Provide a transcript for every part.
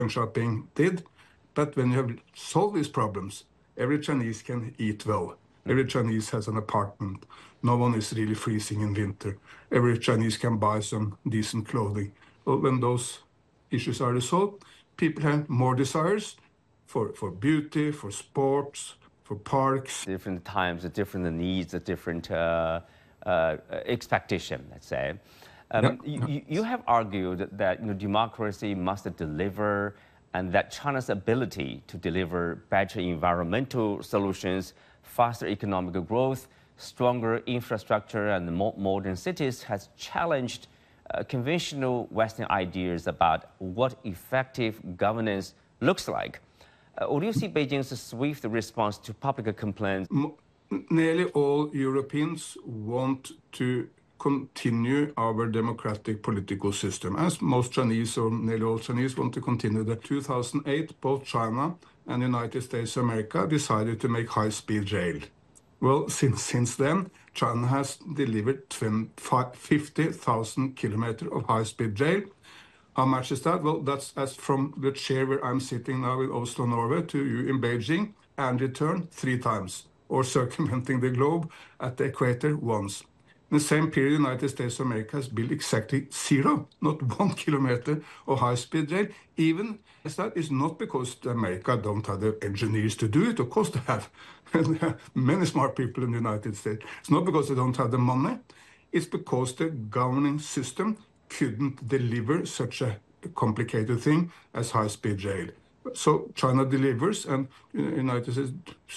Xiaoping did. But when you have solved these problems, every Chinese can eat well. Every Chinese has an apartment. No one is really freezing in winter. Every Chinese can buy some decent clothing. Well, when those issues are resolved, people have more desires for beauty, for sports, for parks. Different times, different needs, different expectation, let's say. You have argued that democracy must deliver, and that China's ability to deliver better environmental solutions, faster economic growth, stronger infrastructure, and more modern cities has challenged conventional Western ideas about what effective governance looks like. Would you see Beijing's swift response to public complaints? Nearly all Europeans want to continue our democratic political system, as most Chinese, or nearly all Chinese, want to continue. In 2008, both China and the United States of America decided to make high-speed rail. Well, since then, China has delivered 50,000 kilometers of high-speed rail. How much is that? Well, that's as from the chair where I'm sitting now in Oslo, Norway, to you in Beijing, and return 3 times, or circumventing the globe at the equator once. In the same period, the United States of America has built exactly 0, not 1 kilometer of high-speed rail. Even as that is not because America don't have the engineers to do it. Of course they have. And there are many smart people in the United States. It's not because they don't have the money. It's because the governing system couldn't deliver such a complicated thing as high-speed rail. So China delivers, and United States,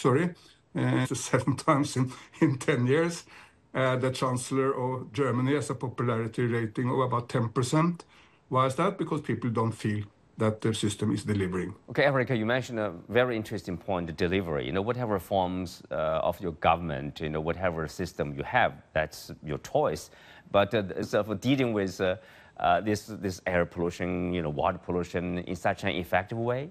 7 times in 10 years. The Chancellor of Germany has a popularity rating of about 10%. Why is that? Because people don't feel that the system is delivering. Okay, Erica, you mentioned a very interesting point, the delivery. Whatever forms of your government, whatever system you have, that's your choice. But for dealing with this air pollution, water pollution in such an effective way?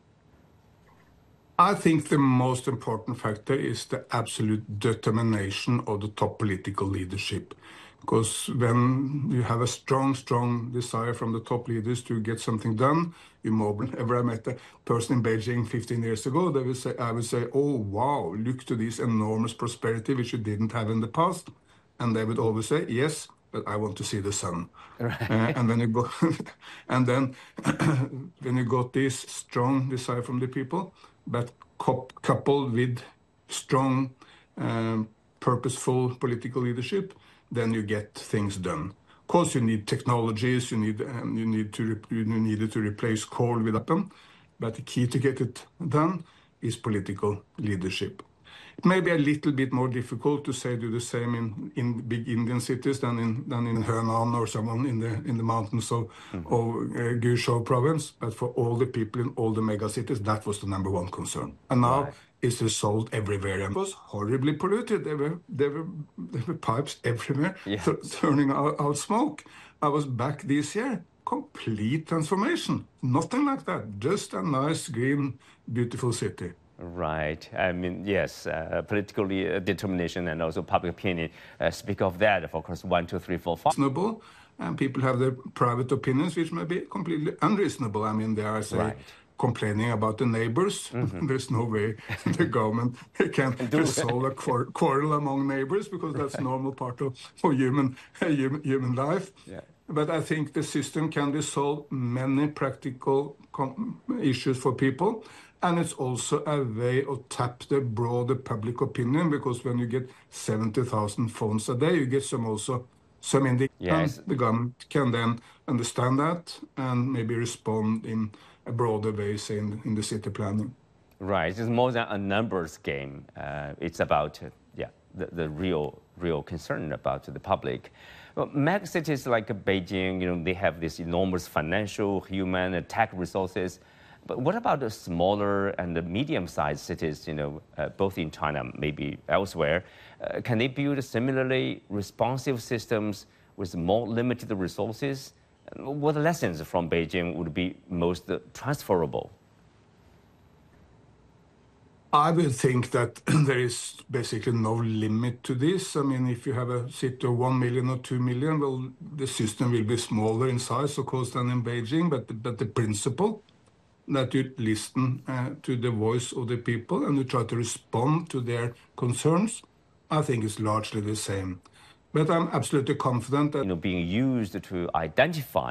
I think the most important factor is the absolute determination of the top political leadership. Because when you have a strong desire from the top leaders to get something done, I met a person in Beijing 15 years ago, I would say, oh, wow, look to this enormous prosperity which you didn't have in the past. And they would always say, yes, but I want to see the sun. Right. And when you go, and then when you got this strong desire from the people, but coupled with strong, purposeful political leadership, then you get things done. Of course, you need technologies, you needed to replace coal with them, but the key to get it done is political leadership. It may be a little bit more difficult to do the same in big Indian cities than in Henan or someone in the mountains of Guizhou province. But for all the people in all the mega cities, that was the number one concern. And now it's resolved everywhere. And it was horribly polluted. There were pipes everywhere turning out smoke. I was back this year. Complete transformation. Nothing like that. Just a nice, green, beautiful city. Right. I mean, yes, political determination and also public opinion speak of that. For course, 1, 2, 3, 4, 5. Reasonable, and people have their private opinions, which may be completely unreasonable. I mean, they are complaining about the neighbors. There's no way the government can resolve a quarrel among neighbors, because that's a normal part of human life. Yeah. But I think the system can resolve many practical issues for people. And it's also a way of tap the broader public opinion, because when you get 70,000 phones a day, you get some indication. Yes. The government can then understand that and maybe respond in a broader way, say in the city planning. Right. It's more than a numbers game. It's about the real concern about the public. Well, mega cities like Beijing, they have this enormous financial, human, and tech resources. But what about the smaller and the medium-sized cities, both in China, maybe elsewhere? Can they build similarly responsive systems with more limited resources? What lessons from Beijing would be most transferable? I would think that there is basically no limit to this. I mean, if you have a city of 1 million or 2 million, well, the system will be smaller in size, of course, than in Beijing, but the principle that you listen to the voice of the people and you try to respond to their concerns, I think it's largely the same. But I'm absolutely confident that being used to identify